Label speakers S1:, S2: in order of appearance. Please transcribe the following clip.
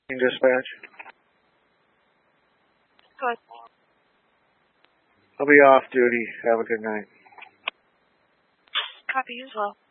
S1: Dispatch.
S2: Go ahead.
S1: I'll be off duty. Have a good night.
S2: Copy as well.